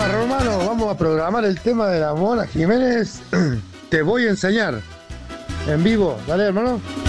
hermano, vamos a programar el tema de la Mona Jiménez. Te voy a enseñar. En vivo. Dale, hermano.